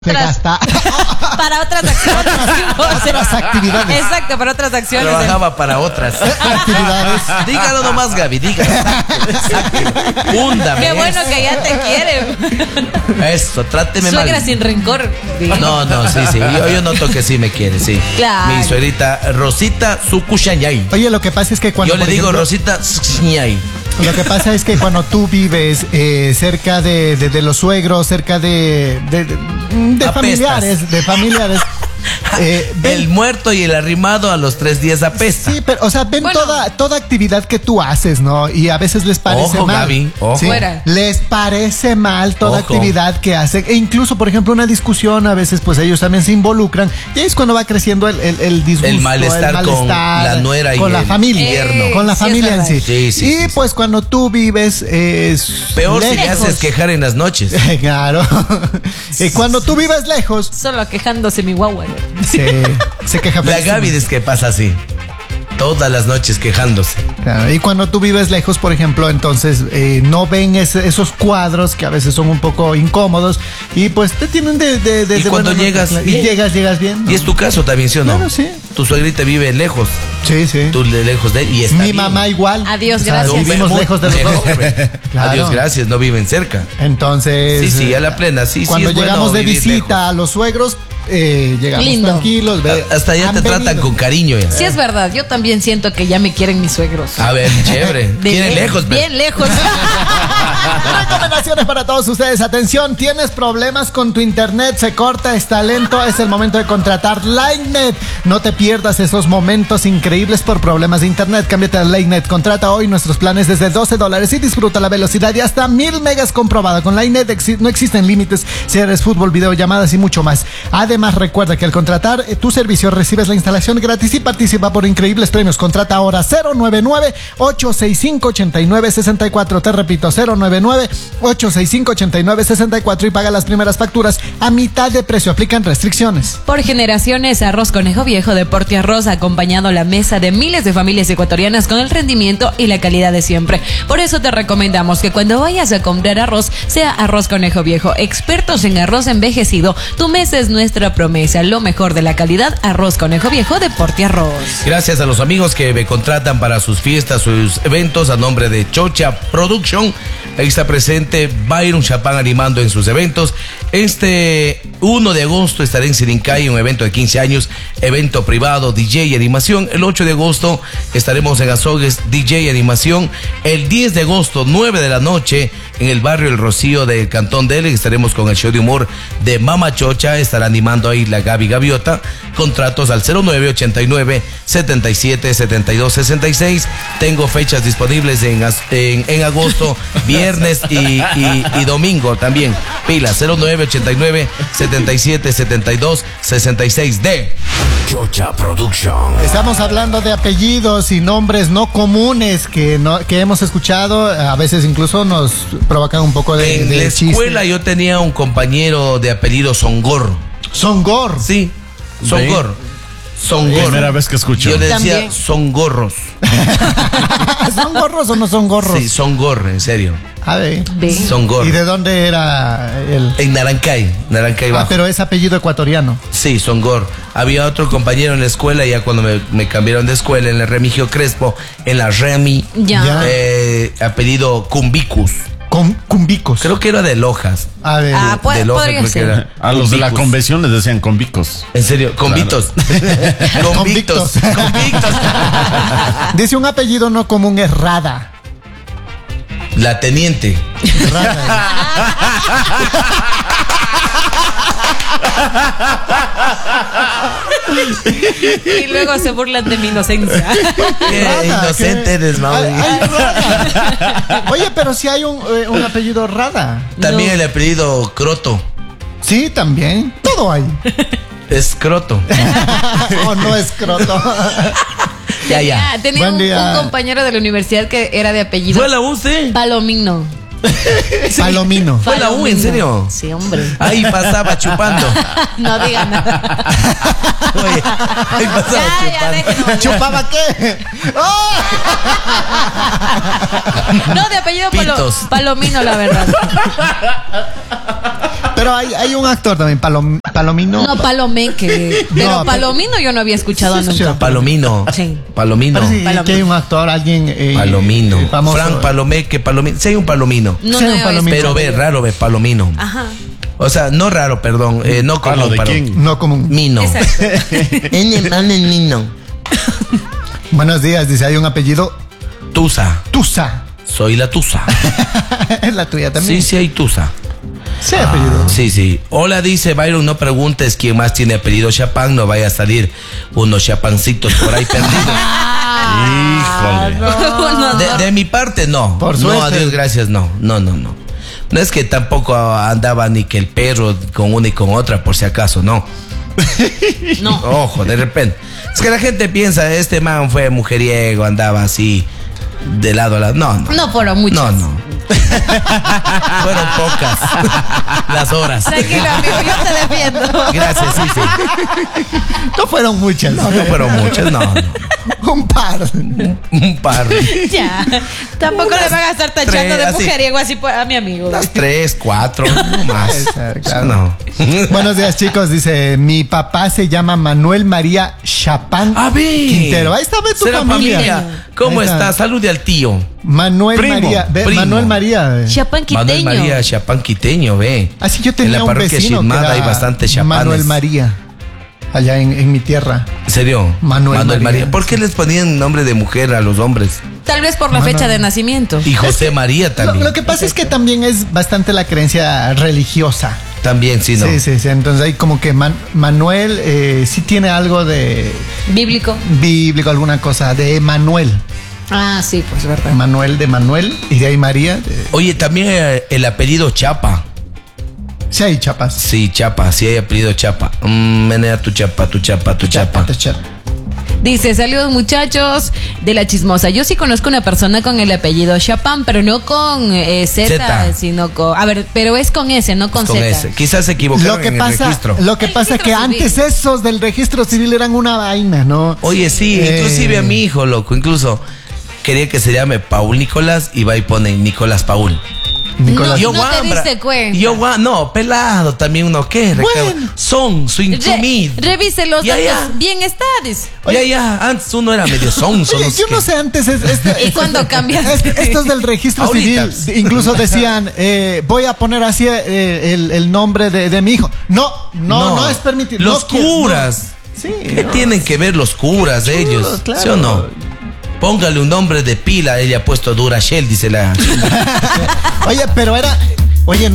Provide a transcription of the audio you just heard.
Se gasta para otras acciones. otras actividades. Exacto, para otras acciones. Trabajaba para otras actividades. Dígalo nomás, Gaby, dígalo. Húndame. Qué bueno que ya te quieren. Eso, tráteme mal. Suegra sin rencor. No, sí. Yo noto que sí me quiere, sí. Claro. Mi suegrita Rosita Sukushanyay. Oye, lo que pasa es que cuando... Yo le digo Rosita Sukushanyay. Lo que pasa es que cuando tú vives cerca de los suegros, cerca de familiares, el muerto y el arrimado a los 3 días apesta. Sí, pero, o sea, ven toda actividad que tú haces, ¿no? Y a veces les parece ojo, mal. Gaby, ojo. ¿Sí? Les parece mal toda actividad que hacen. E incluso, por ejemplo, una discusión, a veces, pues ellos también se involucran. Y ahí es cuando va creciendo el disgusto, el malestar con la nuera y con la familia. Con la familia en sí. Sí, y pues cuando tú vives peor lejos. si le haces quejar en las noches. Claro. Cuando tú vives lejos. Solo quejándose mi guagua. Se queja. La Gaby es que pasa así. Todas las noches quejándose. Claro, y cuando tú vives lejos, por ejemplo, entonces no ven esos cuadros que a veces son un poco incómodos y pues te tienen y cuando llegas bien. llegas bien, ¿no? Y es tu caso también, ¿sí o no? Claro, sí. Tu suegrita vive lejos. Sí. Tú lejos de él y está Mi bien. mamá igual. Adiós, gracias. Vivimos lejos de los dos. Claro. Adiós, gracias, no viven cerca. Entonces... Sí, a la plena, sí. Cuando es llegamos bueno de visita lejos. a los suegros, llegamos lindo. Tranquilos. Hasta allá te tratan con cariño ya. Sí, es verdad. Yo también siento que ya me quieren mis suegros. A ver, chévere. Quieren lejos, pero... Bien lejos. Recomendaciones para todos ustedes. Atención, tienes problemas con tu internet, se corta, está lento, es el momento de contratar LineNet. No te pierdas esos momentos increíbles por problemas de internet. Cámbiate a LineNet. Contrata hoy nuestros planes desde $12 y disfruta la velocidad de hasta 1000 megas comprobada. Con LineNet no existen límites, series, fútbol, videollamadas y mucho más. Además, recuerda que al contratar tu servicio recibes la instalación gratis y participa por increíbles premios. Contrata ahora 099-865-8964. Te repito, 099-865-8964 y paga las primeras facturas a mitad de precio. Aplican restricciones. Por generaciones, Arroz Conejo Viejo de Porti Arroz ha acompañado la mesa de miles de familias ecuatorianas con el rendimiento y la calidad de siempre. Por eso te recomendamos que cuando vayas a comprar arroz, sea Arroz Conejo Viejo. Expertos en arroz envejecido. Tu mesa es nuestra promesa. Lo mejor de la calidad, Arroz Conejo Viejo de Porti Arroz. Gracias a los amigos que me contratan para sus fiestas, sus eventos, a nombre de Chocha Production. Ahí está presente Byron Chapán animando en sus eventos. Este 1 de agosto estaré en Sirincay, un evento de 15 años, evento privado, DJ y animación. El 8 de agosto estaremos en Azogues, DJ y animación. El 10 de agosto, 9 de la noche, en el barrio El Rocío del Cantón Dele, estaremos con el show de humor de Mama Chocha. Estará animando ahí la Gaby Gaviota. Contratos al 0989-777266. Tengo fechas disponibles en agosto, viernes y domingo también. Pila 0989-777266 de Chocha Production. Estamos hablando de apellidos y nombres no comunes que hemos escuchado. A veces incluso nos provocan un poco de En la escuela chiste. yo tenía un compañero de apellido Songor. Songor. Sí, Songor. Songor. Primera vez que escucho. Yo le decía También. son gorros. ¿Son gorros o no son gorros? Sí, son gorros, en serio. A ver. Son gorros. ¿Y de dónde era él? En Narancay bajo. Pero es apellido ecuatoriano. Sí, Songor. Había otro compañero en la escuela, ya cuando me cambiaron de escuela, en el Remigio Crespo, en la Remi, Ya. apellido Cumbicus. Con cumbicos. Creo que era de Lojas. A ver. De Lojas, podría creo que ser. era. A los de la Cumbicus. convención les decían convicos. En serio, convictos. Convictos. Convictos. Dice un apellido no común es Rada. La teniente. Rada. Y luego se burlan de mi inocencia. Qué Rada, inocente eres, Mauri. Ay, Rada. Oye, pero si hay un apellido Rada. También No. el apellido Croto. Sí, también. Todo hay. Es Croto. O no es croto. Ya. Tenía Buen día. un compañero de la universidad que era de apellido ¿Fue la U usted? Palomino. Palomino. ¿Fue la U, en serio? Sí, hombre. Ahí pasaba chupando. No diga nada. Oye, ahí pasaba Ya, chupando. déjenos. ¿Chupaba qué? ¡Oh! No, de apellido Pitos. Palomino, la verdad. Pero hay un actor también, Palomino. No, Palomeque. Pero No, Palomino yo no había escuchado Sí, nunca. Palomino. Sí. Palomino. Parece Palomino. que hay un actor, alguien. Palomino. Famoso. Frank Palomeque, Palomino. Sí, hay un Palomino. No, Sí, no un he Palomino. Pero ve, raro ve, Palomino. Ajá. O sea, no raro, perdón. No como ¿Palo de quién? No como un. Mino. Exacto. El Mino. Buenos días, dice, hay un apellido Tusa. Tusa. Soy la Tusa. Es la tuya también. Sí, sí hay Tusa. Sí, apellido. Sí, sí. Hola, dice Byron, no preguntes quién más tiene apellido Chapán, no vaya a salir unos chapancitos por ahí perdidos. Híjole. No, De mi parte, no. Por no, suerte. adiós, gracias, no. No es que tampoco andaba ni que el perro con una y con otra, por si acaso, no. no. Ojo, de repente. Es que la gente piensa, este man fue mujeriego, andaba así, de lado a lado. No. No fueron muchos. No. Fueron pocas las horas. Tranquilo, amigo, yo te defiendo. Gracias, sí. No fueron muchas. No fueron muchas, no. Un par. Un par. Ya. Tampoco Unas le van a estar tachando tres, de así. mujeriego así a mi amigo. Unas 3, 4, no más. Puede ser, claro. No. Buenos días, chicos. Dice, mi papá se llama Manuel María Chapán A ver. Quintero. Ahí está, ve tu ¿Será familia. ¿Cómo Ahí está? Salude al tío. Manuel Primo, María. Ve, primo. Manuel María. Chapán Manuel quiteño. María Chapán Quiteño, ve. Así yo tenía En la un parroquia vecino que Chismada era hay bastantes chapanes. Manuel María. Allá en mi tierra. ¿En serio? Manuel María. ¿Por qué les ponían nombre de mujer a los hombres? Tal vez por la fecha de nacimiento. Y José María Lo, también. lo que pasa es que también es bastante la creencia religiosa. También, sí, ¿no? Sí. Entonces hay como que Manuel sí tiene algo de Bíblico. bíblico, alguna cosa de Manuel. Ah, sí, pues verdad. Manuel de Manuel y de ahí María. Oye, también el apellido Chapa. Sí hay chapas. Sí, Chapa, sí hay apellido Chapa. Menea tu Chapa. Chapa. Dice, saludos muchachos de La Chismosa. Yo sí conozco una persona con el apellido Chapán, pero no con Z, Z. sino con... A ver, pero es con S, no con Con Z. ese. Quizás se equivocaron en el registro. Lo que pasa es que registro antes civil. esos del registro civil eran una vaina, ¿no? Oye, sí, inclusive a mi hijo, loco, incluso quería que se llame Paul Nicolás y va y pone Nicolás Paul. Nicolás. No, te diste cuenta. No, pelado también uno, ¿qué? Bueno. Son, swing to me. Revise los Ya, datos. ya. Bien estás. Ya, antes uno era medio sonso. Oye, yo no sé antes ¿Y cuándo cambiaste? estos del registro Ahorita. civil incluso decían voy a poner así el nombre de mi hijo. No es permitido. Los No quiero, curas. no. Sí. ¿Qué tienen que ver los curas de ellos? claro. ¿Sí o no? Póngale un nombre de pila, ella ha puesto Duracell, dice la... Oye, pero era. Oye,